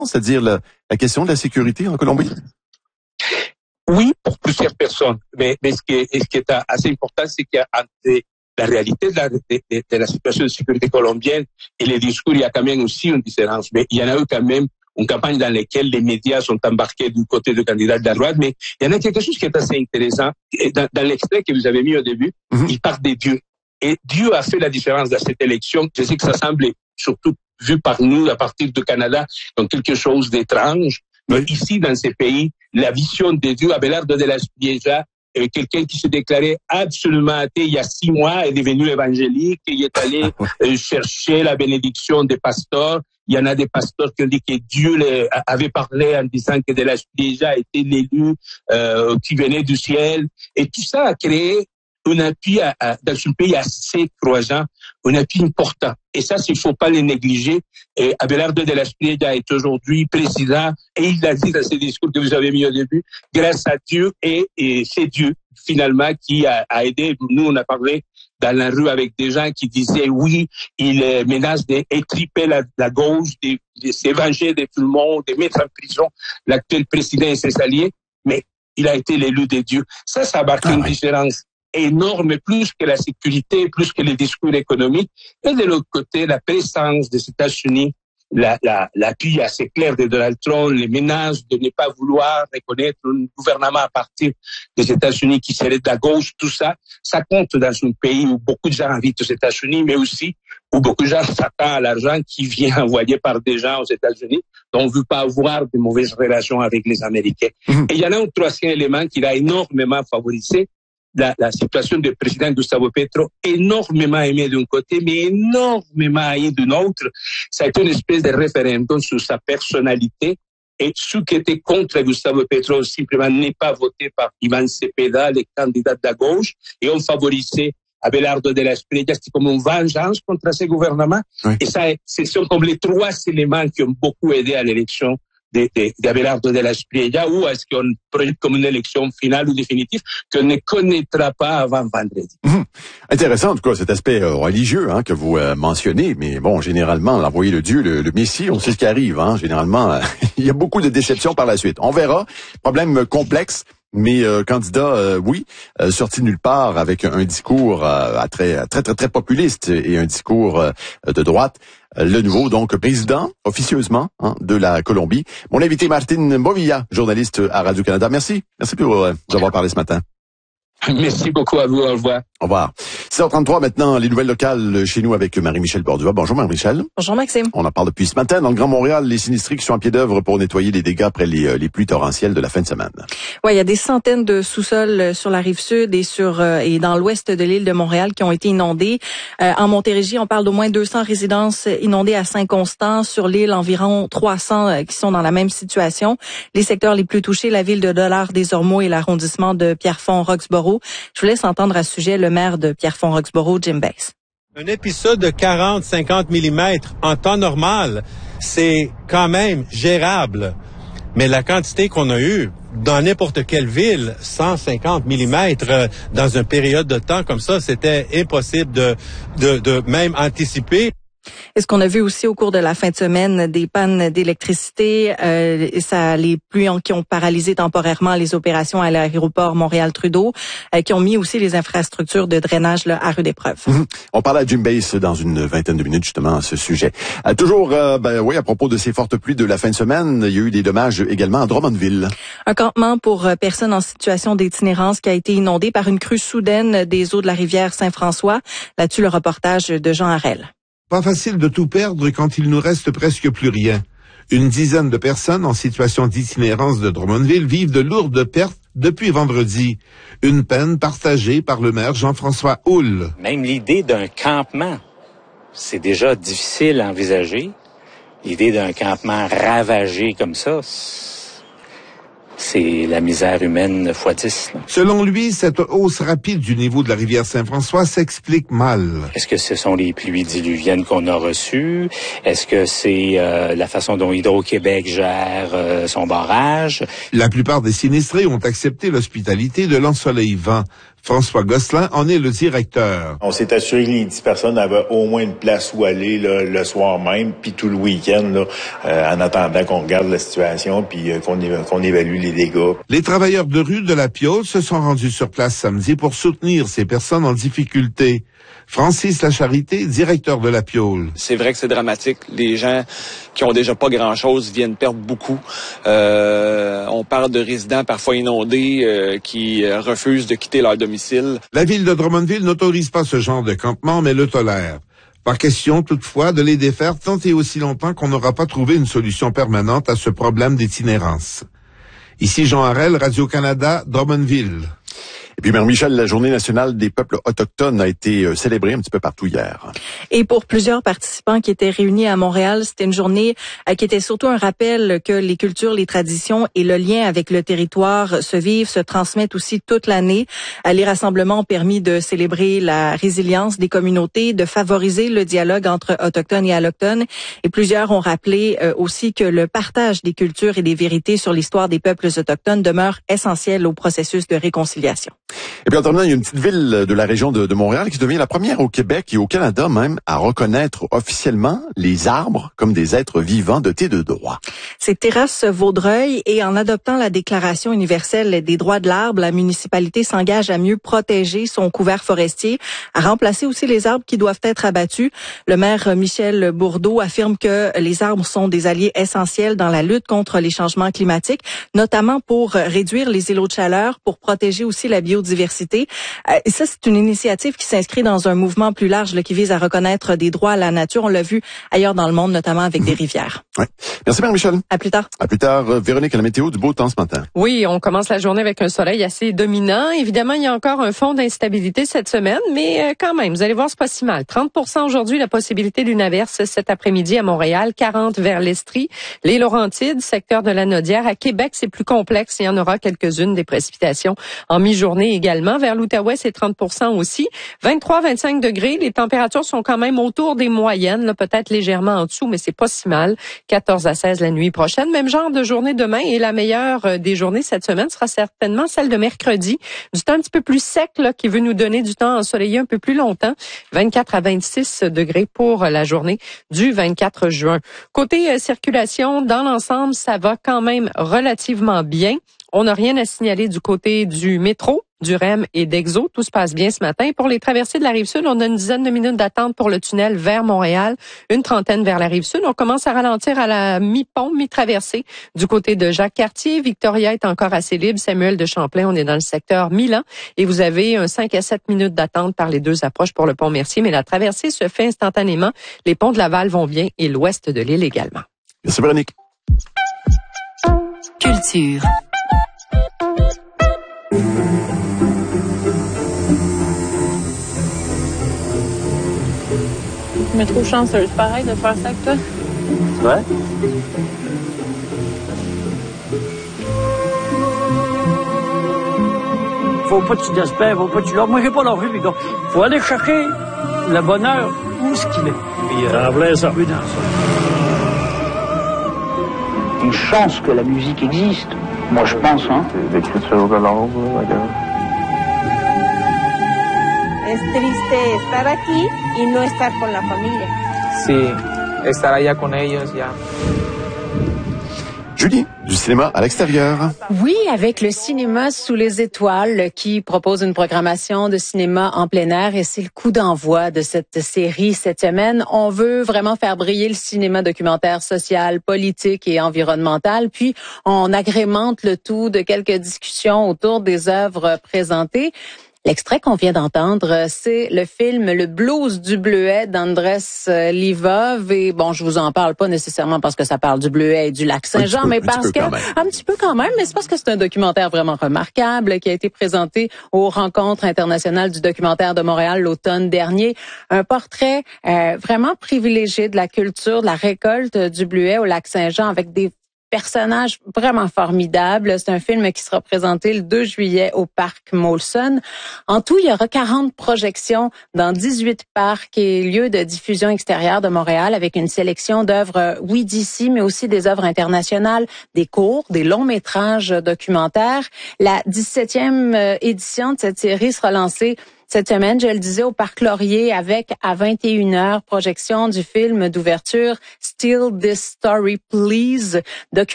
c'est-à-dire la question de la sécurité en Colombie? Oui, pour plusieurs personnes. Mais ce qui est assez important, c'est qu'il y a entre la réalité de la situation de sécurité colombienne et les discours, il y a quand même aussi une différence. Mais il y en a eu quand même une campagne dans laquelle les médias sont embarqués du côté du candidat de la droite. Mais il y en a quelque chose qui est assez intéressant. Dans l'extrait que vous avez mis au début, il parle de Dieu. Et Dieu a fait la différence dans cette élection. Je sais que ça semble, surtout vu par nous, à partir du Canada, comme quelque chose d'étrange. Mais ici, dans ces pays, la vision de Dieu, Abelardo de la Espriella, quelqu'un qui se déclarait absolument athée il y a 6 mois est devenu évangélique, il est allé chercher la bénédiction des pasteurs. Il y en a des pasteurs qui ont dit que Dieu avait parlé en disant que de la Espriella était l'élu qui venait du ciel. Et tout ça a créé un appui dans un pays assez croissant, un appui important. Et ça, il ne faut pas le négliger. Et Abelardo de la Espriella est aujourd'hui président et il a dit dans ses discours que vous avez mis au début, grâce à Dieu et c'est Dieu finalement qui a aidé. Nous, on a parlé dans la rue avec des gens qui disaient oui, il menace d'étriper la gauche, de s'évanger de tout le monde, de mettre en prison l'actuel président et ses alliés, mais il a été l'élu de Dieu. Ça a marqué une différence énorme, plus que la sécurité, plus que les discours économiques. Et de l'autre côté, la présence des États-Unis, l'appui assez clair de Donald Trump, les menaces de ne pas vouloir reconnaître un gouvernement à partir des États-Unis qui serait de la gauche, tout ça, ça compte dans un pays où beaucoup de gens invitent aux États-Unis, mais aussi où beaucoup de gens s'attendent à l'argent qui vient envoyé par des gens aux États-Unis, dont on ne veut pas avoir de mauvaises relations avec les Américains. Et il y en a un troisième élément qui l'a énormément favorisé, la situation du président Gustavo Petro, énormément aimé d'un côté, mais énormément haï d'un autre. Ça a été une espèce de référendum sur sa personnalité. Et ceux qui étaient contre Gustavo Petro simplement n'est pas voté par Ivan Cepeda, le candidat de la gauche, et ont favorisé Abelardo de la Espriella. C'était comme une vengeance contre ce gouvernement. Et ça, ce sont comme les 3 éléments qui ont beaucoup aidé à l'élection d'Abelardo de la Espriella, ou est-ce qu'on projette comme une élection finale ou définitive qu'on ne connaîtra pas avant vendredi. Intéressant, en tout cas, cet aspect religieux que vous mentionnez, mais bon, généralement, l'envoyé de Dieu, le Messie, on sait ce qui arrive. Généralement, il y a beaucoup de déceptions par la suite. On verra. Problème complexe. Mais candidat, oui, sorti nulle part avec un discours très populiste et un discours de droite. Le nouveau, donc, président, officieusement, de la Colombie. Mon invité, Martin Movilla, journaliste à Radio-Canada. Merci pour nous avoir parlé ce matin. Merci beaucoup à vous. Au revoir. Au revoir. 6h33 maintenant, les nouvelles locales chez nous avec Marie-Michel Bordua. Bonjour Marie-Michel. Bonjour Maxime. On en parle depuis ce matin dans le Grand Montréal, les sinistrés qui sont à pied d'œuvre pour nettoyer les dégâts après les pluies torrentielles de la fin de semaine. Oui, il y a des centaines de sous-sols sur la rive sud et dans l'ouest de l'île de Montréal qui ont été inondés. En Montérégie, on parle d'au moins 200 résidences inondées à Saint-Constant. Sur l'île, environ 300 qui sont dans la même situation. Les secteurs les plus touchés, la ville de Dollard-des-Ormeaux et l'arrondissement de Pierrefonds-Roxborough. Je vous laisse entendre à ce sujet le maire de Pierrefonds-Roxborough, Jim Bass. Un épisode de 40-50 mm en temps normal, c'est quand même gérable. Mais la quantité qu'on a eue dans n'importe quelle ville, 150 mm dans une période de temps comme ça, c'était impossible de même anticiper. Et ce qu'on a vu aussi au cours de la fin de semaine, des pannes d'électricité, les pluies qui ont paralysé temporairement les opérations à l'aéroport Montréal-Trudeau, qui ont mis aussi les infrastructures de drainage à rude épreuve. On parle à Jim Bass dans une vingtaine de minutes justement à ce sujet. Toujours, à propos de ces fortes pluies de la fin de semaine, il y a eu des dommages également à Drummondville. Un campement pour personnes en situation d'itinérance qui a été inondé par une crue soudaine des eaux de la rivière Saint-François. Là-dessus, le reportage de Jean Harel. Pas facile de tout perdre quand il nous reste presque plus rien. Une dizaine de personnes en situation d'itinérance de Drummondville vivent de lourdes pertes depuis vendredi. Une peine partagée par le maire Jean-François Houle. Même l'idée d'un campement, c'est déjà difficile à envisager. L'idée d'un campement ravagé comme ça, c'est la misère humaine fois 10. Selon lui, cette hausse rapide du niveau de la rivière Saint-François s'explique mal. Est-ce que ce sont les pluies diluviennes qu'on a reçues? Est-ce que c'est la façon dont Hydro-Québec gère son barrage? La plupart des sinistrés ont accepté l'hospitalité de l'ensoleillement. François Gosselin en est le directeur. On s'est assuré que les 10 personnes avaient au moins une place où aller là, le soir même, puis tout le week-end, là, en attendant qu'on regarde la situation, puis qu'on évalue les dégâts. Les travailleurs de rue de la Piolle se sont rendus sur place samedi pour soutenir ces personnes en difficulté. Francis Lacharité, directeur de la Piolle. C'est vrai que c'est dramatique. Les gens qui ont déjà pas grand-chose viennent perdre beaucoup. On parle de résidents parfois inondés qui refusent de quitter leur domicile. La ville de Drummondville n'autorise pas ce genre de campement, mais le tolère. Pas question, toutefois, de les défaire tant et aussi longtemps qu'on n'aura pas trouvé une solution permanente à ce problème d'itinérance. Ici Jean Harel, Radio-Canada, Drummondville. Et puis, Mère Michel, la Journée nationale des peuples autochtones a été célébrée un petit peu partout hier. Et pour plusieurs participants qui étaient réunis à Montréal, c'était une journée qui était surtout un rappel que les cultures, les traditions et le lien avec le territoire se vivent, se transmettent aussi toute l'année. Les rassemblements ont permis de célébrer la résilience des communautés, de favoriser le dialogue entre autochtones et allochtones. Et plusieurs ont rappelé aussi que le partage des cultures et des vérités sur l'histoire des peuples autochtones demeure essentiel au processus de réconciliation. Et puis en terminant, il y a une petite ville de la région de Montréal qui devient la première au Québec et au Canada même à reconnaître officiellement les arbres comme des êtres vivants dotés de droits. C'est Terrasse Vaudreuil et en adoptant la Déclaration universelle des droits de l'arbre, la municipalité s'engage à mieux protéger son couvert forestier, à remplacer aussi les arbres qui doivent être abattus. Le maire Michel Bourdeau affirme que les arbres sont des alliés essentiels dans la lutte contre les changements climatiques, notamment pour réduire les îlots de chaleur, pour protéger aussi la biodiversité. Et ça, c'est une initiative qui s'inscrit dans un mouvement plus large qui vise à reconnaître des droits à la nature. On l'a vu ailleurs dans le monde, notamment avec des rivières. Ouais. Merci, Mère Michel. À plus tard. À plus tard. Véronique, à la météo, du beau temps ce matin. Oui, on commence la journée avec un soleil assez dominant. Évidemment, il y a encore un fond d'instabilité cette semaine, mais quand même, vous allez voir, c'est pas si mal. 30% aujourd'hui, la possibilité d'une averse cet après-midi à Montréal, 40 vers l'Estrie, les Laurentides, secteur de la Naudière. À Québec, c'est plus complexe. Il y en aura quelques-unes des précipitations en mi-journée également. Vers l'Outaouais, c'est 30% aussi. 23-25 degrés. Les températures sont quand même autour des moyennes, là, peut-être légèrement en dessous, mais c'est pas si mal. 14 à 16 la nuit prochaine. Même genre de journée demain et la meilleure des journées cette semaine sera certainement celle de mercredi. Du temps un petit peu plus sec, là, qui veut nous donner du temps ensoleillé un peu plus longtemps. 24 à 26 degrés pour la journée du 24 juin. Côté circulation, dans l'ensemble, ça va quand même relativement bien. On n'a rien à signaler du côté du métro, du REM et d'Exo. Tout se passe bien ce matin. Pour les traversées de la Rive-Sud, on a une dizaine de minutes d'attente pour le tunnel vers Montréal, une trentaine vers la Rive-Sud. On commence à ralentir à la mi-pont, mi-traversée du côté de Jacques-Cartier. Victoria est encore assez libre. Samuel de Champlain, on est dans le secteur Milan. Et vous avez un 5 à 7 minutes d'attente par les deux approches pour le pont Mercier. Mais la traversée se fait instantanément. Les ponts de Laval vont bien et l'ouest de l'île également. Merci, Véronique. Culture. Je me trouve chanceuse, pareil, de faire ça avec toi. Ouais. Faut pas que tu désespères, faut pas que tu l'as. Moi, j'ai pas l'envie, mais faut aller chercher le bonheur où ce qu'il est. Puis, en vrai, ça veut dans ça. Une chance que la musique existe. Moi, je pense, hein. L'écriture de l'ombre, regarde. Es triste estar aquí y no estar con la familia. Sí, estar allá con ellos ya. Julie, du cinéma à l'extérieur. Oui, avec le cinéma sous les étoiles qui propose une programmation de cinéma en plein air et c'est le coup d'envoi de cette série cette semaine. On veut vraiment faire briller le cinéma documentaire social, politique et environnemental, puis on agrémente le tout de quelques discussions autour des œuvres présentées. L'extrait qu'on vient d'entendre, c'est le film Le blues du bleuet d'Andrés Livov. Et bon, je vous en parle pas nécessairement parce que ça parle du bleuet et du lac Saint-Jean, mais parce que un petit peu quand même, mais c'est parce que c'est un documentaire vraiment remarquable qui a été présenté aux Rencontres internationales du documentaire de Montréal l'automne dernier. Un portrait vraiment privilégié de la culture, de la récolte du bleuet au lac Saint-Jean avec des personnages vraiment formidables. C'est un film qui sera présenté le 2 juillet au parc Molson. En tout, il y aura 40 projections dans 18 parcs et lieux de diffusion extérieure de Montréal avec une sélection d'œuvres, oui, d'ici, mais aussi des œuvres internationales, des courts, des longs métrages documentaires. La 17e édition de cette série sera lancée cette semaine, je le disais, au Parc Laurier avec à 21h projection du film d'ouverture Steal This Story Please,